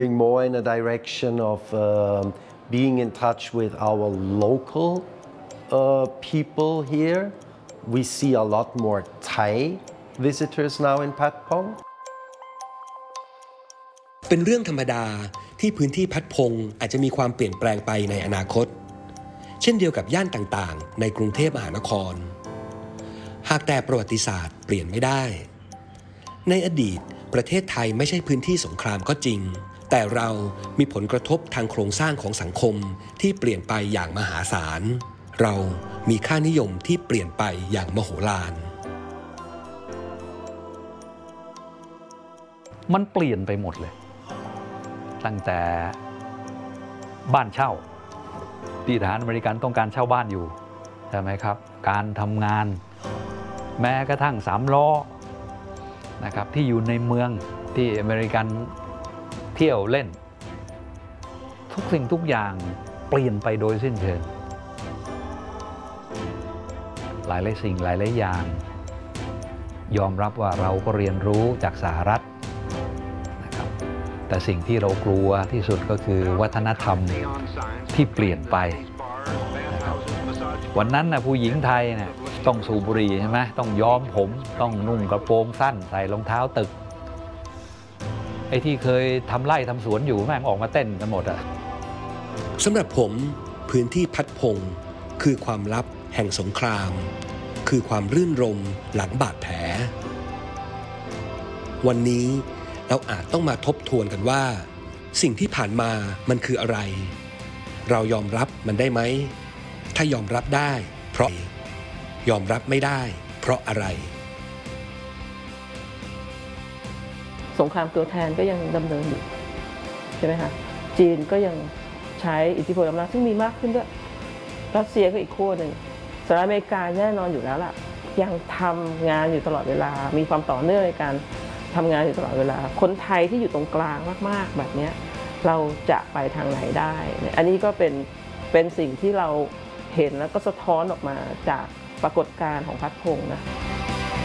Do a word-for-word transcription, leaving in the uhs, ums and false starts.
more in a direction of uh, being in touch with our local uh, people here. We see a lot more Thai visitors now in Pat Pong. เป็นเรื่องธรรมดาที่พื้นที่พัดพงอาจจะมีความเปลี่ยนแปลงไปในอนาคตเช่นเดียวกับย่านต่างๆในกรุงเทพมหานครหากแต่ประวัติศาสตร์เปลี่ยนไม่ได้ในอดีตประเทศไทยไม่ใช่พื้นที่สงครามก็จริงแต่เรามีผลกระทบทางโครงสร้างของสังคมที่เปลี่ยนไปอย่างมหาศาลเรามีค่านิยมที่เปลี่ยนไปอย่างมโหฬารมันเปลี่ยนไปหมดเลยตั้งแต่บ้านเช่าที่ทหารอเมริกันต้องการเช่าบ้านอยู่ใช่ไหมครับการทำงานแม้กระทั่งสามล้อนะครับที่อยู่ในเมืองที่อเมริกันเที่ยวเล่นทุกสิ่งทุกอย่างเปลี่ยนไปโดยสิ้นเชิงหลายหลายสิ่งหลายหลายอย่างยอมรับว่าเราก็เรียนรู้จากสหรัฐนะครับแต่สิ่งที่เรากลัวที่สุดก็คือวัฒนธรรมที่เปลี่ยนไปนะครับวันนั้นนะผู้หญิงไทยเนี่ยต้องสูบบุหรี่ใช่ไหมต้องย้อมผมต้องนุ่งกระโปรงสั้นใส่รองเท้าตึกไอ้ที่เคยทำไร่ทำสวนอยู่แม่งออกมาเต้นกันหมดอะสำหรับผมพื้นที่พัดพงคือความลับแห่งสงครามคือความรื่นรมหลังบาดแผลวันนี้เราอาจต้องมาทบทวนกันว่าสิ่งที่ผ่านมามันคืออะไรเรายอมรับมันได้ไหมถ้ายอมรับได้เพราะยอมรับไม่ได้เพราะอะไรสงครามตัวแทนก็ยังดำเนินอยู่ใช่ไหมคะจีนก็ยังใช้อิทธิพลอำนาจซึ่งมีมากขึ้นด้วยรัสเซียก็อีกขั้วหนึ่งสหรัฐอเมริกาแน่นอนอยู่แล้วล่ะยังทำงานอยู่ตลอดเวลามีความต่อเนื่องในการทำงานอยู่ตลอดเวลาคนไทยที่อยู่ตรงกลางมากๆแบบนี้เราจะไปทางไหนได้อันนี้ก็เป็นเป็นสิ่งที่เราเห็นแล้วก็สะท้อนออกมาจากปรากฏการณ์ของพัดพงษ์นะ